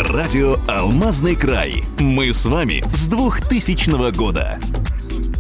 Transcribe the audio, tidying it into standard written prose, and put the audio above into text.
Радио «Алмазный край». Мы с вами с 2000 года.